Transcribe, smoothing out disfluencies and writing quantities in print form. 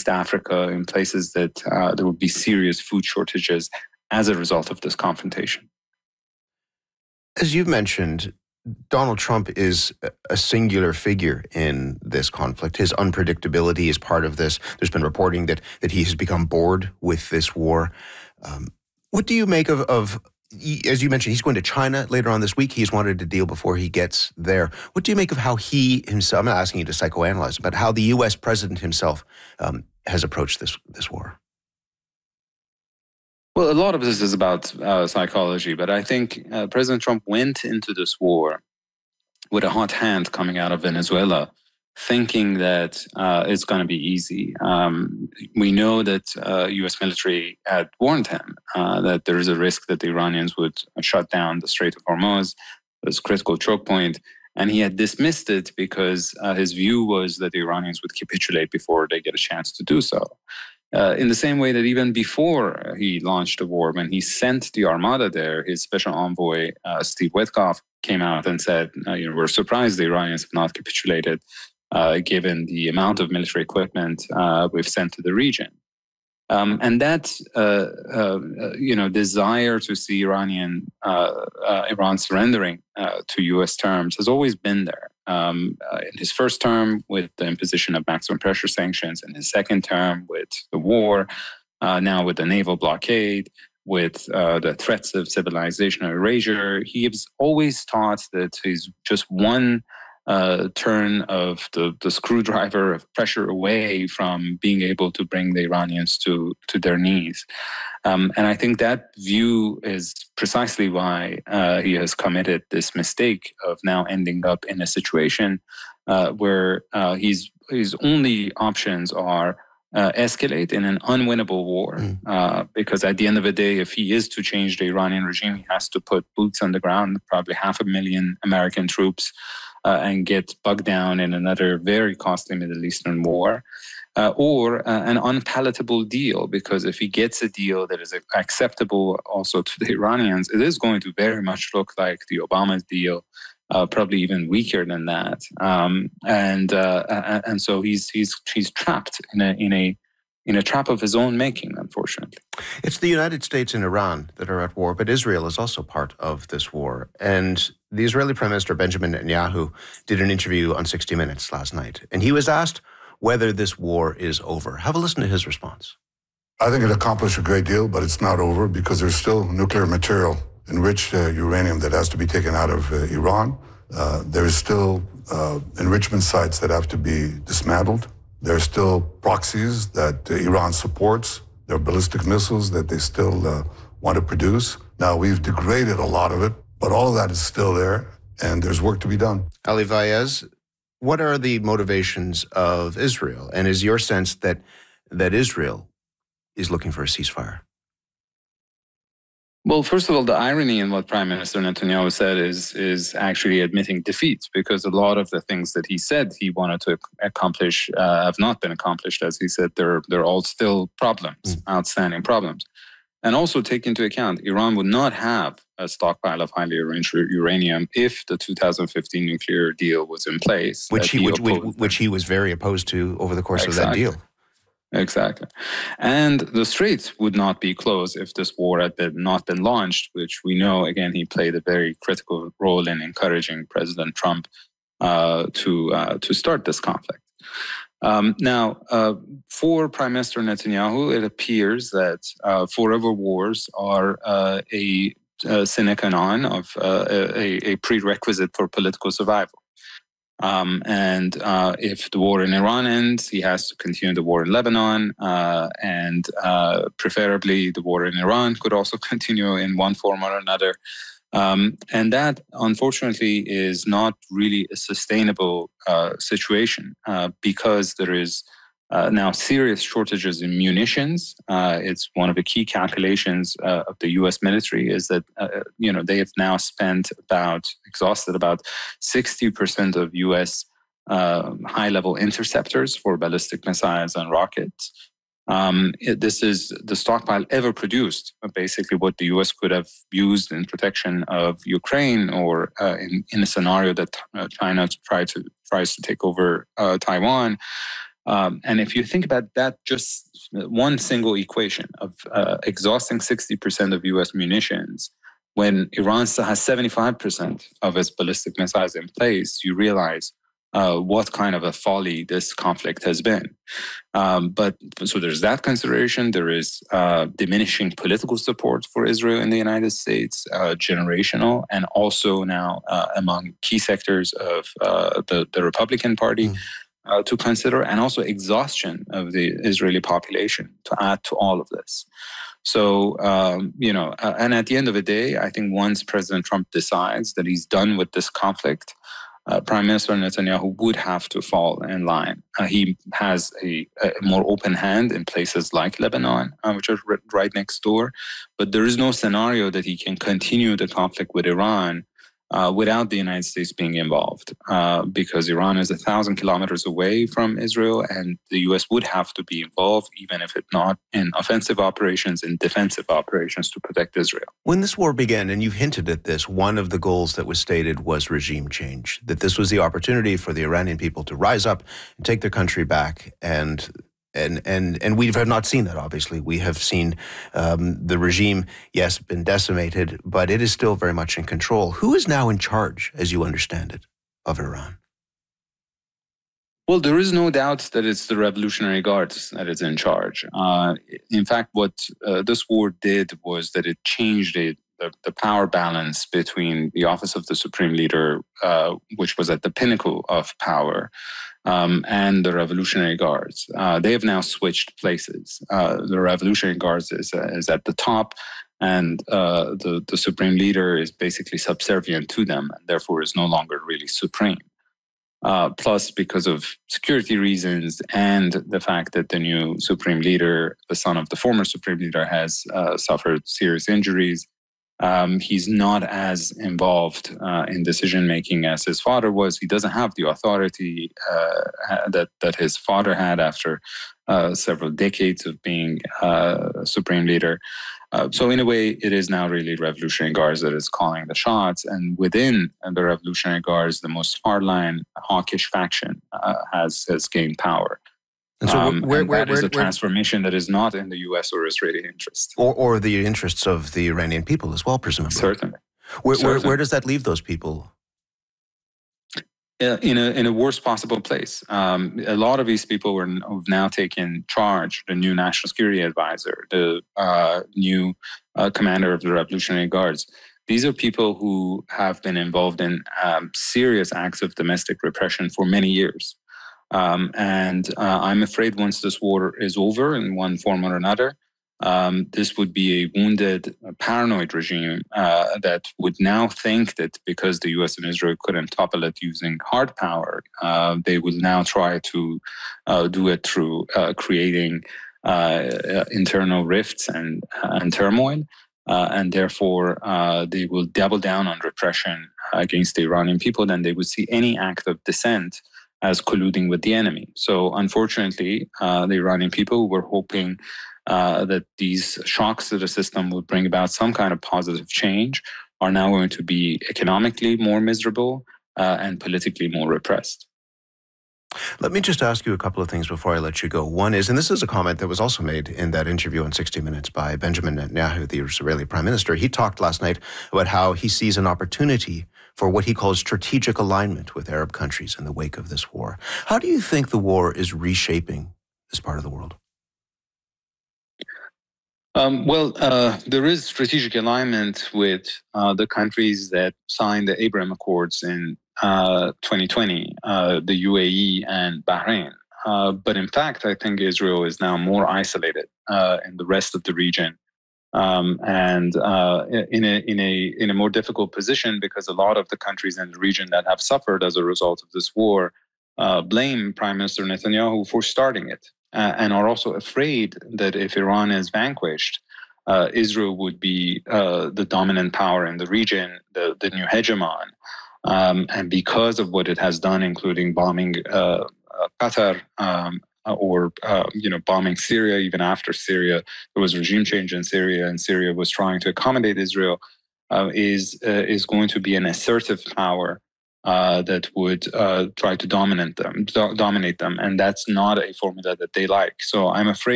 East Africa, in places that there would be serious food shortages as a result of this confrontation. As you've mentioned, Donald Trump is a singular figure in this conflict. His unpredictability is part of this. There's been reporting that he has become bored with this war. What do you make of, as you mentioned, he's going to China later on this week. He's wanted a deal before he gets there. What do you make of how he himself, I'm not asking you to psychoanalyze, but how the U.S. president himself has approached this war? Well, a lot of this is about psychology, but I think President Trump went into this war with a hot hand coming out of Venezuela, thinking that it's going to be easy. We know that U.S. military had warned him that there is a risk that the Iranians would shut down the Strait of Hormuz, this critical choke point, and he had dismissed it because his view was that the Iranians would capitulate before they get a chance to do so. In the same way that even before he launched the war, when he sent the Armada there, his special envoy, Steve Witkoff, came out and said, we're surprised the Iranians have not capitulated, given the amount of military equipment we've sent to the region. And that, desire to see Iran surrendering to U.S. terms has always been there. In his first term, with the imposition of maximum pressure sanctions, in his second term, with the war, now with the naval blockade, with the threats of civilizational erasure, he has always thought that he's just one turn of the screwdriver of pressure away from being able to bring the Iranians to their knees. And I think that view is precisely why he has committed this mistake of now ending up in a situation where his only options are escalate in an unwinnable war, because at the end of the day, if he is to change the Iranian regime, he has to put boots on the ground, probably 500,000 American troops, and get bogged down in another very costly Middle Eastern war, or an unpalatable deal, because if he gets a deal that is acceptable also to the Iranians, it is going to very much look like the Obama deal, probably even weaker than that. And so he's trapped in a trap of his own making, unfortunately. It's the United States and Iran that are at war, but Israel is also part of this war. And the Israeli Prime Minister Benjamin Netanyahu did an interview on 60 Minutes last night, and he was asked whether this war is over. Have a listen to his response. I think it accomplished a great deal, but it's not over because there's still nuclear material, enriched uranium that has to be taken out of Iran. There's still enrichment sites that have to be dismantled. There are still proxies that Iran supports. There are ballistic missiles that they still want to produce. Now, we've degraded a lot of it, but all of that is still there, and there's work to be done. Ali Vaez, what are the motivations of Israel? And is your sense that Israel is looking for a ceasefire? Well, first of all, the irony in what Prime Minister Netanyahu said is actually admitting defeat, because a lot of the things that he said he wanted to accomplish have not been accomplished. As he said, they're all still problems, outstanding problems. And also take into account, Iran would not have a stockpile of highly enriched uranium if the 2015 nuclear deal was in place. Which he was very opposed to over the course of that deal. Exactly. And the Straits would not be closed if this war had not been launched, which we know, again, he played a very critical role in encouraging President Trump to start this conflict. Now, for Prime Minister Netanyahu, it appears that forever wars are a sine qua non of a prerequisite for political survival. And if the war in Iran ends, he has to continue the war in Lebanon, and preferably the war in Iran could also continue in one form or another. And that, unfortunately, is not really a sustainable situation because there is now serious shortages in munitions. It's one of the key calculations of the U.S. military is that, they have now exhausted about 60% of U.S. high-level interceptors for ballistic missiles and rockets. This is the stockpile ever produced, basically what the U.S. could have used in protection of Ukraine or in a scenario that China tries to take over Taiwan. And if you think about that, just one single equation of exhausting 60% of U.S. munitions, when Iran still has 75% of its ballistic missiles in place, you realize what kind of a folly this conflict has been. But so there's that consideration. There is diminishing political support for Israel in the United States, generational, and also now among key sectors of the Republican Party to consider, and also exhaustion of the Israeli population to add to all of this. So, and at the end of the day, I think once President Trump decides that he's done with this conflict, Prime Minister Netanyahu would have to fall in line. He has a more open hand in places like Lebanon, which are right next door, but there is no scenario that he can continue the conflict with Iran without the United States being involved, because Iran is 1,000 kilometers away from Israel, and the U.S. would have to be involved, even if it's not in offensive operations, in defensive operations to protect Israel. When this war began, and you've hinted at this, one of the goals that was stated was regime change, that this was the opportunity for the Iranian people to rise up and take their country back, and we have not seen that, obviously. We have seen the regime, yes, been decimated, but it is still very much in control. Who is now in charge, as you understand it, of Iran? Well, there is no doubt that it's the Revolutionary Guards that is in charge. In fact, what this war did was that it changed the power balance between the office of the Supreme Leader, which was at the pinnacle of power, and the Revolutionary Guards. They have now switched places. The Revolutionary Guards is at the top, and the Supreme Leader is basically subservient to them, and therefore is no longer really supreme. Plus, because of security reasons and the fact that the new Supreme Leader, the son of the former Supreme Leader, has suffered serious injuries, he's not as involved in decision-making as his father was. He doesn't have the authority that his father had after several decades of being Supreme Leader. So in a way, it is now really Revolutionary Guards that is calling the shots. And within the Revolutionary Guards, the most hardline, hawkish faction has gained power. And so that is a transformation that is not in the U.S. or Israeli interest. Or the interests of the Iranian people as well, presumably. Certainly. Where does that leave those people? In a worst possible place. A lot of these people have now taken charge. The new National Security Advisor, the new commander of the Revolutionary Guards. These are people who have been involved in serious acts of domestic repression for many years. And I'm afraid once this war is over in one form or another, this would be a wounded, paranoid regime that would now think that because the U.S. and Israel couldn't topple it using hard power, they will now try to do it through creating internal rifts and turmoil. And therefore, they will double down on repression against the Iranian people. Then they would see any act of dissent as colluding with the enemy. So unfortunately, the Iranian people were hoping that these shocks to the system would bring about some kind of positive change are now going to be economically more miserable and politically more repressed. Let me just ask you a couple of things before I let you go. One is, and this is a comment that was also made in that interview on 60 Minutes by Benjamin Netanyahu, the Israeli Prime Minister. He talked last night about how he sees an opportunity for what he calls strategic alignment with Arab countries in the wake of this war. How do you think the war is reshaping this part of the world? There is strategic alignment with the countries that signed the Abraham Accords in 2020, the UAE and Bahrain. But in fact, I think Israel is now more isolated in the rest of the region, and in a more difficult position, because a lot of the countries in the region that have suffered as a result of this war blame Prime Minister Netanyahu for starting it, and are also afraid that if Iran is vanquished, Israel would be the dominant power in the region, the new hegemon. And because of what it has done, including bombing Qatar, or bombing Syria, even after Syria, there was regime change in Syria, and Syria was trying to accommodate Israel, is going to be an assertive power that would try to dominate them, and that's not a formula that they like. So I'm afraid